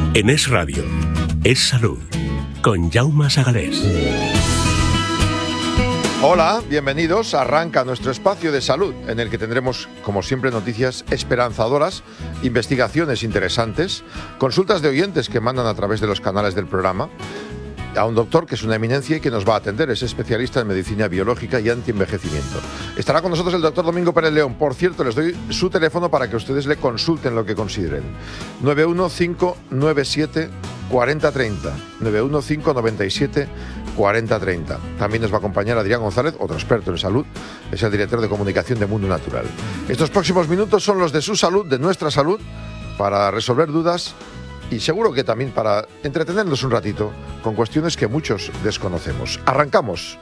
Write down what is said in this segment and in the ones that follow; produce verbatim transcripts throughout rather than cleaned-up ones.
En Es Radio, Es Salud, con Jaume Sagalés. Hola, bienvenidos. Arranca nuestro espacio de salud, en el que tendremos, como siempre, noticias esperanzadoras, investigaciones interesantes, consultas de oyentes que mandan a través de los canales del programa, a un doctor que es una eminencia y que nos va a atender, es especialista en medicina biológica y antienvejecimiento. Estará con nosotros el doctor Domingo Pérez León. Por cierto, les doy su teléfono para que ustedes le consulten lo que consideren. nueve uno cinco nueve siete cuatro cero tres cero, nueve uno cinco nueve siete cuatro cero tres cero. También nos va a acompañar Adrián González, otro experto en salud, es el director de comunicación de Mundo Natural. Estos próximos minutos son los de su salud, de nuestra salud, para resolver dudas y seguro que también para entretenernos un ratito con cuestiones que muchos desconocemos. ¡Arrancamos!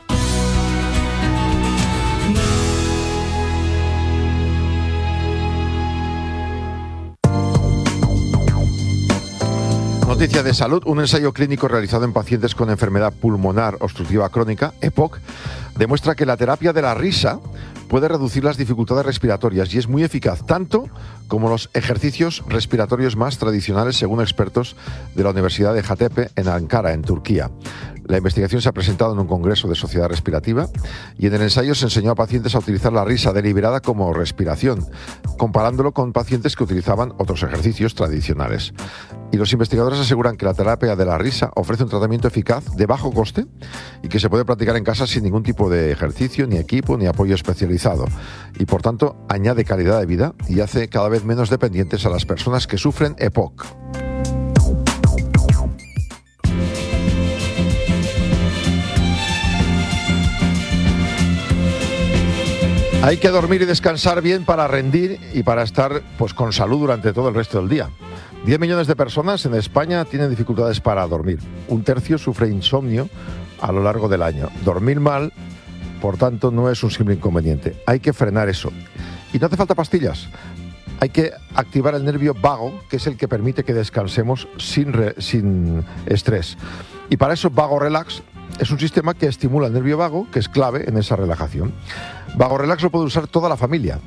Noticia de salud. Un ensayo clínico realizado en pacientes con enfermedad pulmonar obstructiva crónica, E P O C, demuestra que la terapia de la risa puede reducir las dificultades respiratorias y es muy eficaz, tanto como los ejercicios respiratorios más tradicionales, según expertos de la Universidad de Hacettepe en Ankara, en Turquía. La investigación se ha presentado en un congreso de Sociedad Respirativa y en el ensayo se enseñó a pacientes a utilizar la risa deliberada como respiración, comparándolo con pacientes que utilizaban otros ejercicios tradicionales. Y los investigadores aseguran que la terapia de la risa ofrece un tratamiento eficaz de bajo coste y que se puede practicar en casa sin ningún tipo de ejercicio, ni equipo, ni apoyo especializado. Y por tanto añade calidad de vida y hace cada vez menos dependientes a las personas que sufren E P O C. Hay que dormir y descansar bien para rendir y para estar pues, con salud durante todo el resto del día. diez millones de personas en España tienen dificultades para dormir. Un tercio sufre insomnio a lo largo del año. Dormir mal, por tanto, no es un simple inconveniente. Hay que frenar eso. Y no hace falta pastillas. Hay que activar el nervio vago, que es el que permite que descansemos sin, re, sin estrés. Y para eso, Vago Relax es un sistema que estimula el nervio vago, que es clave en esa relajación. Vago Relax lo puede usar toda la familia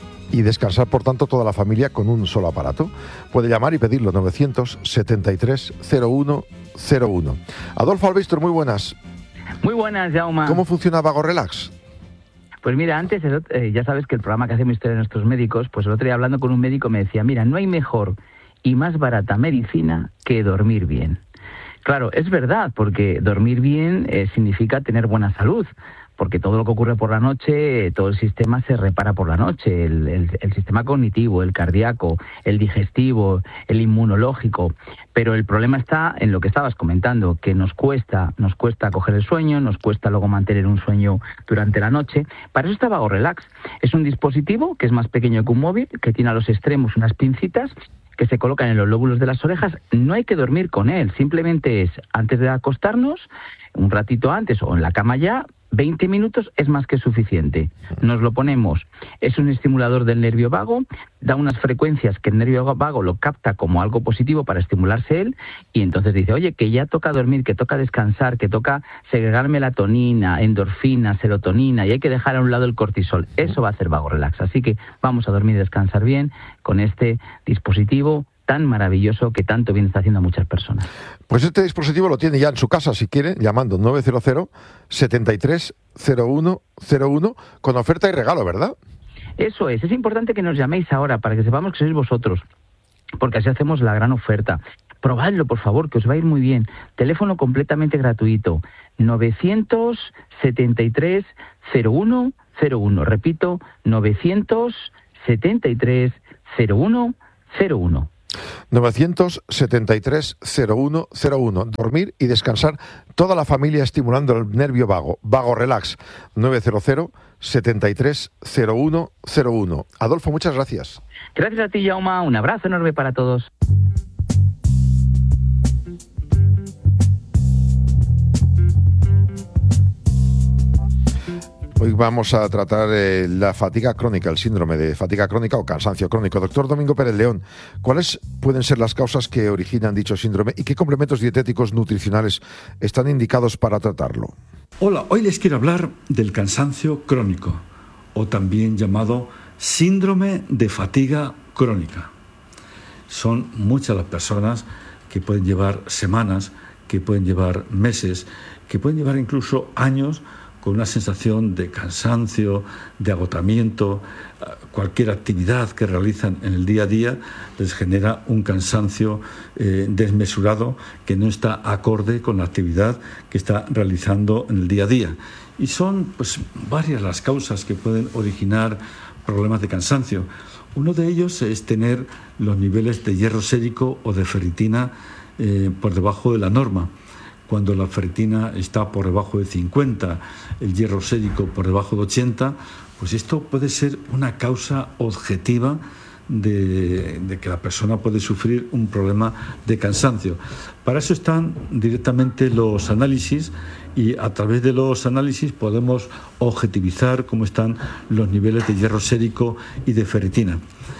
y descansar, por tanto, toda la familia con un solo aparato. Puede llamar y pedirlo, novecientos setenta y tres cero uno cero uno. Adolfo Albistor, muy buenas. Muy buenas, Jaume. ¿Cómo funciona Vago Relax? Pues mira, antes, eh, ya sabes que el programa que hacemos Historia de Nuestros Médicos, pues el otro día hablando con un médico me decía, mira, no hay mejor y más barata medicina que dormir bien. Claro, es verdad, porque dormir bien eh, significa tener buena salud, porque todo lo que ocurre por la noche, todo el sistema se repara por la noche, el, el, el sistema cognitivo, el cardíaco, el digestivo, el inmunológico. Pero el problema está en lo que estabas comentando, que nos cuesta, nos cuesta coger el sueño, nos cuesta luego mantener un sueño durante la noche. Para eso está Vago Relax. Es un dispositivo que es más pequeño que un móvil, que tiene a los extremos unas pincitas que se colocan en los lóbulos de las orejas. No hay que dormir con él, simplemente es antes de acostarnos, un ratito antes o en la cama ya, veinte minutos es más que suficiente. Nos lo ponemos, es un estimulador del nervio vago, da unas frecuencias que el nervio vago lo capta como algo positivo para estimularse él, y entonces dice, oye, que ya toca dormir, que toca descansar, que toca segregar melatonina, endorfina, serotonina, y hay que dejar a un lado el cortisol. Eso va a hacer Vago Relax. Así que vamos a dormir y descansar bien con este dispositivo tan maravilloso que tanto bien está haciendo a muchas personas. Pues este dispositivo lo tiene ya en su casa, si quiere, llamando nueve cero cero setenta y tres cero uno cero uno con oferta y regalo, ¿verdad? Eso es, es importante que nos llaméis ahora para que sepamos que sois vosotros, porque así hacemos la gran oferta. Probadlo, por favor, que os va a ir muy bien. Teléfono completamente gratuito, novecientos setenta y tres cero uno cero uno. Repito, novecientos setenta y tres cero uno cero uno. novecientos setenta y tres cero uno cero uno. Dormir y descansar toda la familia estimulando el nervio vago. Vago Relax. nueve cero cero setenta y tres cero uno cero uno. Adolfo, muchas gracias. Gracias a ti, Jaume. Un abrazo enorme para todos. Hoy vamos a tratar eh, la fatiga crónica, el síndrome de fatiga crónica o cansancio crónico. Doctor Domingo Pérez León, ¿cuáles pueden ser las causas que originan dicho síndrome y qué complementos dietéticos nutricionales están indicados para tratarlo? Hola, hoy les quiero hablar del cansancio crónico, o también llamado síndrome de fatiga crónica. Son muchas las personas que pueden llevar semanas, que pueden llevar meses, que pueden llevar incluso años con una sensación de cansancio, de agotamiento. Cualquier actividad que realizan en el día a día les genera un cansancio eh, desmesurado que no está acorde con la actividad que está realizando en el día a día. Y son pues varias las causas que pueden originar problemas de cansancio. Uno de ellos es tener los niveles de hierro sérico o de ferritina eh, por debajo de la norma. Cuando la ferritina está por debajo de cincuenta, el hierro sérico por debajo de ochenta, pues esto puede ser una causa objetiva de, de que la persona puede sufrir un problema de cansancio. Para eso están directamente los análisis, y a través de los análisis podemos objetivizar cómo están los niveles de hierro sérico y de ferritina.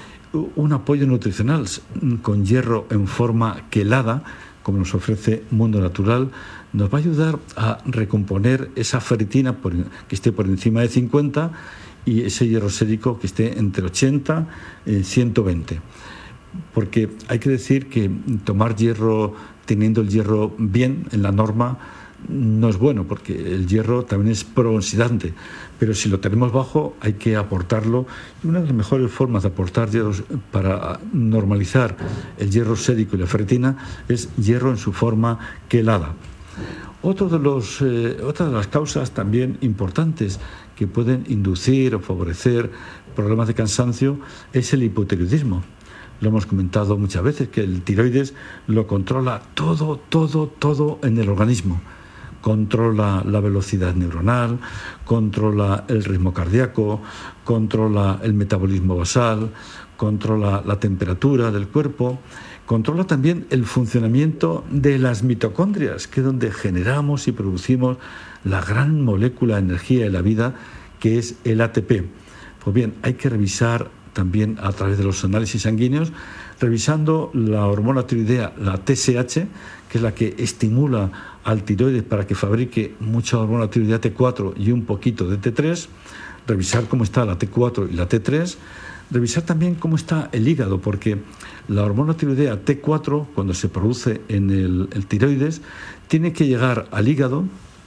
Un apoyo nutricional con hierro en forma quelada, como nos ofrece Mundo Natural, nos va a ayudar a recomponer esa ferritina por, que esté por encima de cincuenta y ese hierro sérico que esté entre ochenta y ciento veinte. Porque hay que decir que tomar hierro teniendo el hierro bien en la norma no es bueno, porque el hierro también es prooxidante, pero si lo tenemos bajo hay que aportarlo. Y una de las mejores formas de aportar hierro para normalizar el hierro sérico y la ferritina es hierro en su forma quelada. Otro de los, eh, otra de las causas también importantes que pueden inducir o favorecer problemas de cansancio es el hipotiroidismo. Lo hemos comentado muchas veces, que el tiroides lo controla todo, todo, todo en el organismo. Controla la velocidad neuronal, controla el ritmo cardíaco, controla el metabolismo basal, controla la temperatura del cuerpo, controla también el funcionamiento de las mitocondrias, que es donde generamos y producimos la gran molécula de energía de la vida, que es el A T P. Pues bien, hay que revisar también a través de los análisis sanguíneos, revisando la hormona tiroidea, la T S H, que es la que estimula al tiroides para que fabrique mucha hormona tiroidea T cuatro y un poquito de T tres, revisar cómo está la T cuatro y la T tres, revisar también cómo está el hígado, porque la hormona tiroidea T cuatro, cuando se produce en el, el tiroides, tiene que llegar al hígado,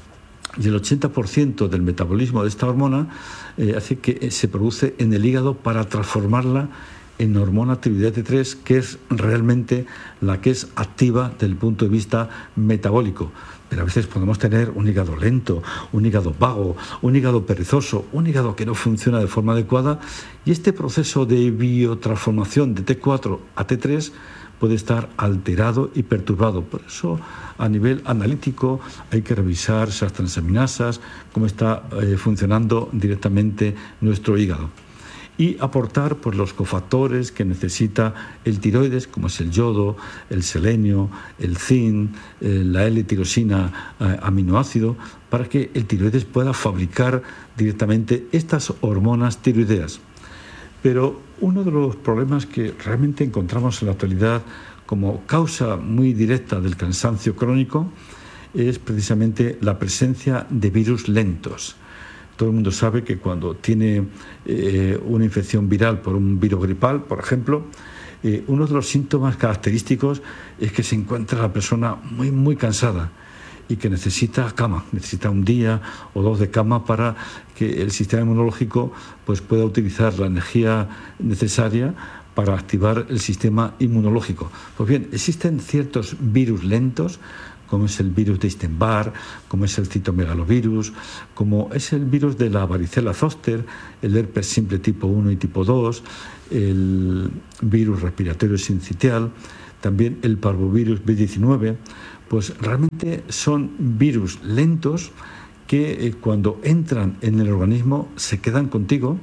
y el ochenta por ciento del metabolismo de esta hormona eh, hace que se produce en el hígado para transformarla en hormona tiroidea T tres, que es realmente la que es activa desde el punto de vista metabólico. Pero a veces podemos tener un hígado lento, un hígado vago, un hígado perezoso, un hígado que no funciona de forma adecuada, y este proceso de biotransformación de T cuatro a T tres puede estar alterado y perturbado. Por eso, a nivel analítico, hay que revisar esas transaminasas, cómo está eh, funcionando directamente nuestro hígado. Y aportar pues, los cofactores que necesita el tiroides, como es el yodo, el selenio, el zinc, eh, la L-tirosina eh, aminoácido, para que el tiroides pueda fabricar directamente estas hormonas tiroideas. Pero uno de los problemas que realmente encontramos en la actualidad como causa muy directa del cansancio crónico es precisamente la presencia de virus lentos. Todo el mundo sabe que cuando tiene eh, una infección viral por un virus gripal, por ejemplo, eh, uno de los síntomas característicos es que se encuentra la persona muy, muy cansada y que necesita cama, necesita un día o dos de cama para que el sistema inmunológico pues, pueda utilizar la energía necesaria para activar el sistema inmunológico. Pues bien, existen ciertos virus lentos, como es el virus de Epstein-Barr, como es el citomegalovirus, como es el virus de la varicela zóster, el herpes simple tipo uno y tipo dos, el virus respiratorio sincitial, también el parvovirus B diecinueve, pues realmente son virus lentos que eh, cuando entran en el organismo se quedan contigo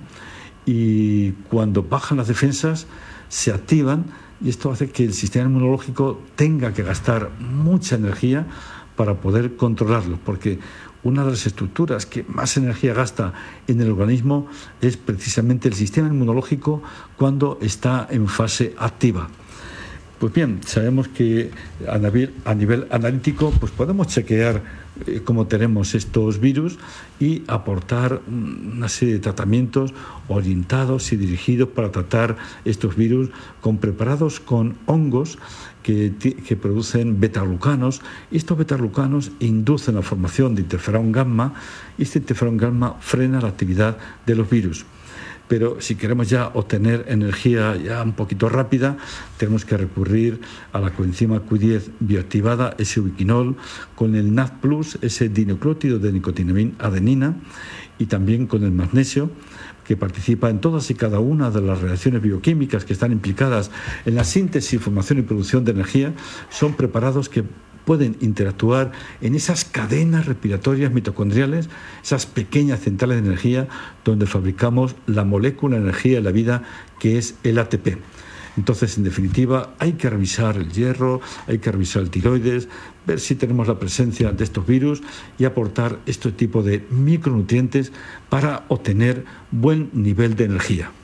y cuando bajan las defensas se activan, y esto hace que el sistema inmunológico tenga que gastar mucha energía para poder controlarlos, porque una de las estructuras que más energía gasta en el organismo es precisamente el sistema inmunológico cuando está en fase activa. Pues bien, sabemos que a nivel, a nivel analítico pues podemos chequear eh, cómo tenemos estos virus y aportar una serie de tratamientos orientados y dirigidos para tratar estos virus con preparados con hongos que, que producen betaglucanos. Estos betaglucanos inducen la formación de interferón gamma y este interferón gamma frena la actividad de los virus. Pero si queremos ya obtener energía ya un poquito rápida, tenemos que recurrir a la coenzima Q diez bioactivada, ese ubiquinol, con el N A D plus, ese dinucleótido de nicotinamina adenina, y también con el magnesio, que participa en todas y cada una de las reacciones bioquímicas que están implicadas en la síntesis, formación y producción de energía. Son preparados que pueden interactuar en esas cadenas respiratorias mitocondriales, esas pequeñas centrales de energía donde fabricamos la molécula de energía de la vida, que es el A T P. Entonces, en definitiva, hay que revisar el hierro, hay que revisar el tiroides, ver si tenemos la presencia de estos virus y aportar este tipo de micronutrientes para obtener buen nivel de energía.